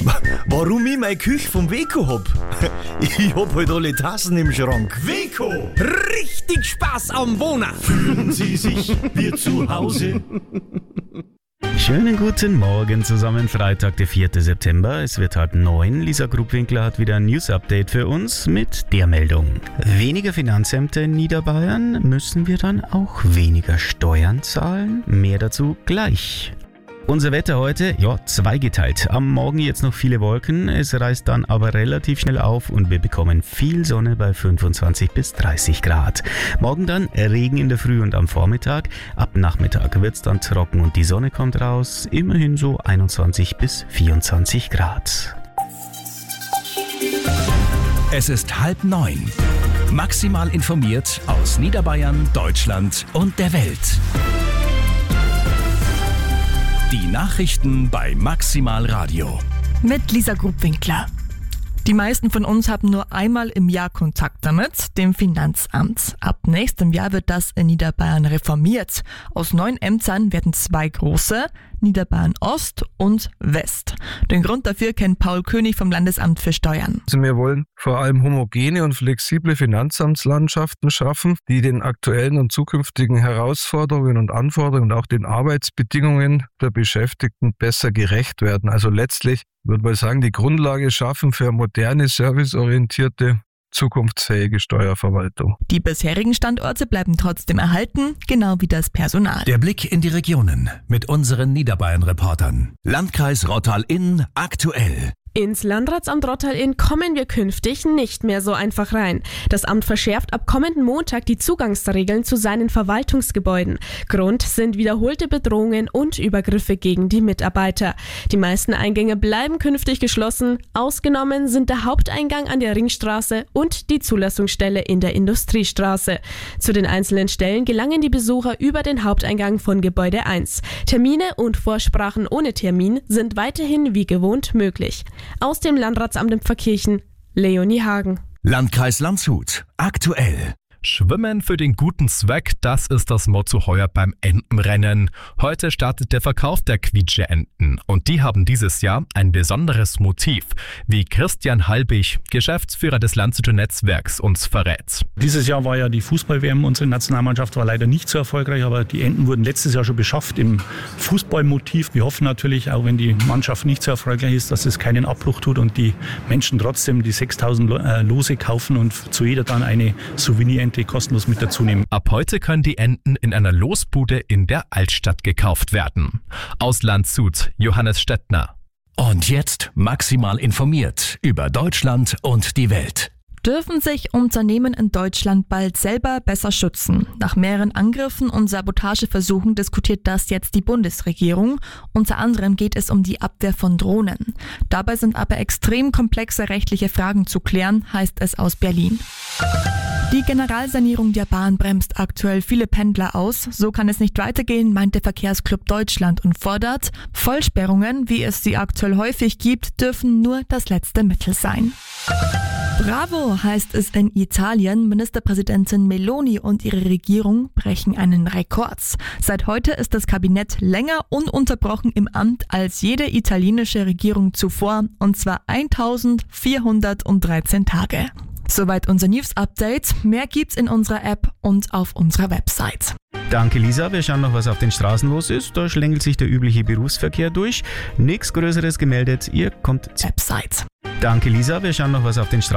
Warum ich meine Küche vom Weco hab? Ich hab halt alle Tassen im Schrank. Weco, richtig Spaß am Wohnen. Fühlen Sie sich wie zu Hause. Schönen guten Morgen zusammen, Freitag, der 4. September. Es wird 8:30. Lisa Grubwinkler hat wieder ein News-Update für uns mit der Meldung. Weniger Finanzämter in Niederbayern, müssen wir dann auch weniger Steuern zahlen? Mehr dazu gleich. Unser Wetter heute, zweigeteilt. Am Morgen jetzt noch viele Wolken, es reißt dann aber relativ schnell auf und wir bekommen viel Sonne bei 25 bis 30 Grad. Morgen dann Regen in der Früh und am Vormittag. Ab Nachmittag wird es dann trocken und die Sonne kommt raus. Immerhin so 21 bis 24 Grad. Es ist 8:30. Maximal informiert aus Niederbayern, Deutschland und der Welt. Die Nachrichten bei Maximal Radio. Mit Lisa Grubwinkler. Die meisten von uns haben nur einmal im Jahr Kontakt damit, dem Finanzamt. Ab nächstem Jahr wird das in Niederbayern reformiert. Aus 9 Ämtern werden 2 große, Niederbayern Ost und West. Den Grund dafür kennt Paul König vom Landesamt für Steuern. Also wir wollen vor allem homogene und flexible Finanzamtslandschaften schaffen, die den aktuellen und zukünftigen Herausforderungen und Anforderungen und auch den Arbeitsbedingungen der Beschäftigten besser gerecht werden. Also letztlich würde man sagen, die Grundlage schaffen für moderne, serviceorientierte, zukunftsfähige Steuerverwaltung. Die bisherigen Standorte bleiben trotzdem erhalten, genau wie das Personal. Der Blick in die Regionen mit unseren Niederbayern-Reportern. Landkreis Rottal-Inn aktuell. Ins Landratsamt Rottal-Inn kommen wir künftig nicht mehr so einfach rein. Das Amt verschärft ab kommenden Montag die Zugangsregeln zu seinen Verwaltungsgebäuden. Grund sind wiederholte Bedrohungen und Übergriffe gegen die Mitarbeiter. Die meisten Eingänge bleiben künftig geschlossen. Ausgenommen sind der Haupteingang an der Ringstraße und die Zulassungsstelle in der Industriestraße. Zu den einzelnen Stellen gelangen die Besucher über den Haupteingang von Gebäude 1. Termine und Vorsprachen ohne Termin sind weiterhin wie gewohnt möglich. Aus dem Landratsamt in Pfarrkirchen, Leonie Hagen. Landkreis Landshut aktuell. Schwimmen für den guten Zweck, das ist das Motto heuer beim Entenrennen. Heute startet der Verkauf der Quietsche-Enten und die haben dieses Jahr ein besonderes Motiv, wie Christian Halbig, Geschäftsführer des Landshuter Netzwerks, uns verrät. Dieses Jahr war ja die Fußball-WM, unsere Nationalmannschaft war leider nicht so erfolgreich, aber die Enten wurden letztes Jahr schon beschafft im Fußballmotiv. Wir hoffen natürlich, auch wenn die Mannschaft nicht so erfolgreich ist, dass es keinen Abbruch tut und die Menschen trotzdem die 6.000 Lose kaufen und zu jeder dann eine Souvenirente kostenlos mit dazu nehmen. Ab heute können die Enten in einer Losbude in der Altstadt gekauft werden. Aus Landshut, Johannes Stettner. Und jetzt maximal informiert über Deutschland und die Welt. Dürfen sich Unternehmen in Deutschland bald selber besser schützen? Nach mehreren Angriffen und Sabotageversuchen diskutiert das jetzt die Bundesregierung. Unter anderem geht es um die Abwehr von Drohnen. Dabei sind aber extrem komplexe rechtliche Fragen zu klären, heißt es aus Berlin. Die Generalsanierung der Bahn bremst aktuell viele Pendler aus. So kann es nicht weitergehen, meint der Verkehrsclub Deutschland und fordert, Vollsperrungen, wie es sie aktuell häufig gibt, dürfen nur das letzte Mittel sein. Bravo heißt es in Italien. Ministerpräsidentin Meloni und ihre Regierung brechen einen Rekord. Seit heute ist das Kabinett länger ununterbrochen im Amt als jede italienische Regierung zuvor, und zwar 1413 Tage. Soweit unser News-Update. Mehr gibt's in unserer App und auf unserer Website. Danke Lisa, wir schauen noch, was auf den Straßen los ist. Da schlängelt sich der übliche Berufsverkehr durch. Nichts Größeres gemeldet, ihr kommt zur Website. Danke Lisa, wir schauen noch, was auf den Straßen